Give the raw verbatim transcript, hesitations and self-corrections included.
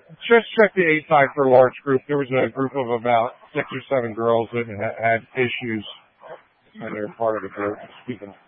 Just check the A side for a large group. There was a group of about six or seven girls that ha- had issues, and they're part of the group. Speaking